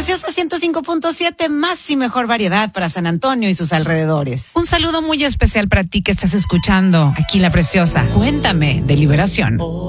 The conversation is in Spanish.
Preciosa 105.7, más y mejor variedad para San Antonio y sus alrededores. Un saludo muy especial para ti que estás escuchando aquí La Preciosa. Cuéntame de Liberación.